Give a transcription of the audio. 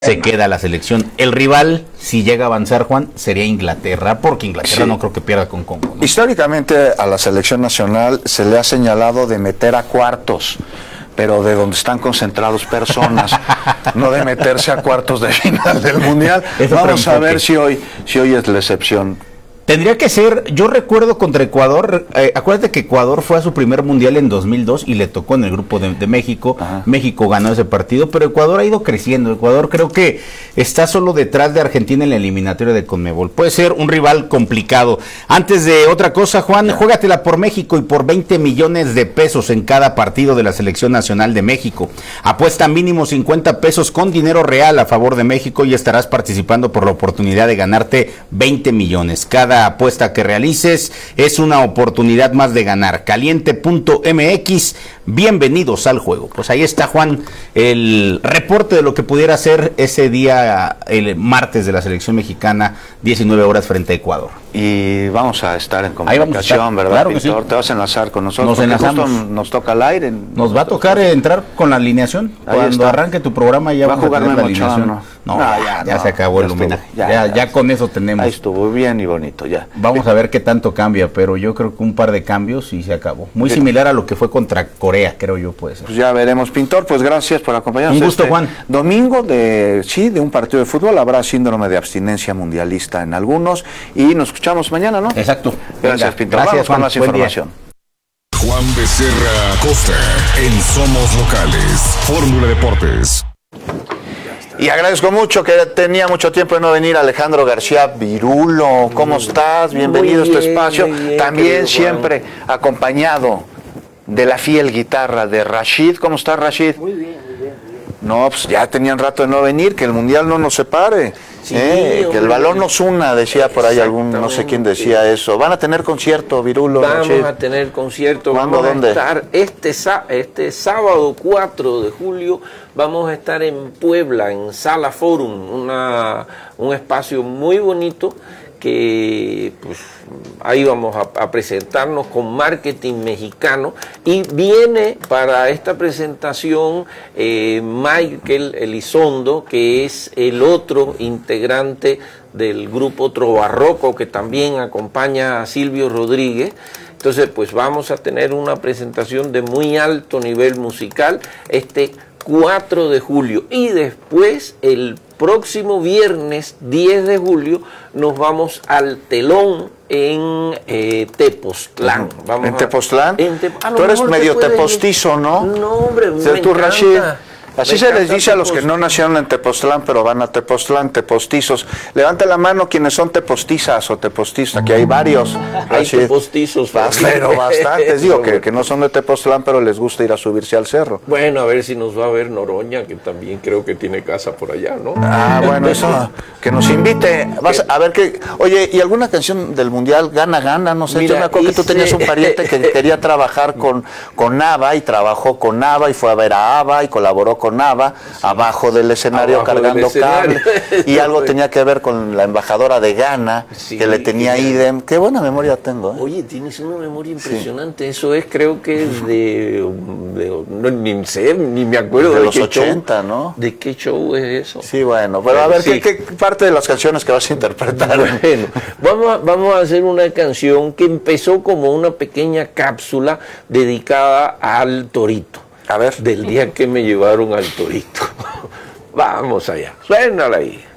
se queda la selección. El rival, si llega a avanzar, Juan, sería Inglaterra, porque Inglaterra no creo que pierda con Congo, ¿no? Históricamente a la selección nacional se le ha señalado de meter a cuartos, pero de donde están concentrados personas, no de meterse a cuartos de final del Mundial. Vamos a ver si hoy es la excepción. Tendría que ser, yo recuerdo contra Ecuador, acuérdate que Ecuador fue a su primer mundial en 2002 y le tocó en el grupo de México. Ajá. México ganó ese partido, pero Ecuador ha ido creciendo. Ecuador creo que está solo detrás de Argentina en la eliminatoria de Conmebol. Puede ser un rival complicado. Antes de otra cosa, Juan, juégatela por México y por 20 millones de pesos en cada partido de la Selección Nacional de México. Apuesta mínimo 50 pesos con dinero real a favor de México y estarás participando por la oportunidad de ganarte 20 millones. Cada apuesta que realices es una oportunidad más de ganar. Caliente.mx, bienvenidos al juego. Pues ahí está, Juan, el reporte de lo que pudiera ser ese día, el martes de la selección mexicana, 19 horas frente a Ecuador. Y vamos a estar en comunicación, ¿verdad, claro Pintor? Sí. Te vas a enlazar con nosotros. Nos enlazamos. Nos toca al aire. Nos va a tocar entrar con la alineación. Ahí cuando está. Arranque tu programa ya va a jugar la alineación. Ya se acabó el homenaje. Ya con eso tenemos. Ahí estuvo bien y bonito, ya. Vamos a ver qué tanto cambia, pero yo creo que un par de cambios y se acabó. Muy similar a lo que fue contra Corea, creo yo, puede ser. Pues ya veremos, Pintor, pues gracias por acompañarnos. Un gusto, Juan. Domingo de un partido de fútbol, habrá síndrome de abstinencia mundialista en algunos y nos escuchamos mañana, ¿no? Exacto. Gracias, Pintor. Gracias, Vamos Juan. con más información. Juan Becerra Costa en Somos Locales, Fórmula Deportes. Y agradezco mucho que tenía mucho tiempo de no venir Alejandro García Virulo. ¿Cómo estás? Bienvenido a este espacio. También siempre acompañado de la fiel guitarra de Rashid. ¿Cómo estás, Rashid? Muy bien, muy bien. No, pues ya tenían rato de no venir, que el Mundial no nos separe. Sí, que el balón nos una, decía por ahí algún, no sé quién decía eso. ¿Van a tener concierto, Virulo? Vamos Rashid? a tener concierto. ¿Cuándo, vamos dónde? A estar este sábado 4 de julio, vamos a estar en Puebla, en Sala Forum, un espacio muy bonito que pues ahí vamos a presentarnos con marketing mexicano, y viene para esta presentación Michael Elizondo, que es el otro integrante del grupo Trobarroco, que también acompaña a Silvio Rodríguez. Entonces pues vamos a tener una presentación de muy alto nivel musical este 4 de julio, y después el próximo viernes 10 de julio nos vamos al Telón en Tepoztlán. ¿En Tepoztlán? Tú eres medio tepostizo, ¿no? No, hombre, me tú, Rashid. encanta. Así se les dice a los que no nacieron en Tepoztlán, pero van a Tepoztlán, tepostizos. Levanta la mano quienes son tepostizas o tepostizas, aquí hay varios. Hay tepostizos. Pero bastantes, digo, que no son de Tepoztlán, pero les gusta ir a subirse al cerro. Bueno, a ver si nos va a ver Noroña, que también creo que tiene casa por allá, ¿no? Ah, bueno, eso, que nos invite. Vas a ver que, oye, ¿y alguna canción del Mundial, Gana? No sé, mira, yo me acuerdo que tú tenías un pariente que quería trabajar con ABBA, y trabajó con ABBA, y fue a ver a ABBA, y colaboró con ABBA, sí, abajo del escenario cargando cable, y algo tenía que ver con la embajadora de Ghana, sí, que le tenía idem. Qué buena memoria tengo, ¿eh? Oye, tienes una memoria impresionante. Sí. Eso es, creo que es ni me acuerdo de los 80, ¿no? ¿De qué show es eso? Sí, bueno, pero a ver, sí. ¿qué parte de las canciones que vas a interpretar? Bueno, vamos a hacer una canción que empezó como una pequeña cápsula dedicada al torito. A ver. Del día que me llevaron al torito. Vamos allá. Suénala ahí.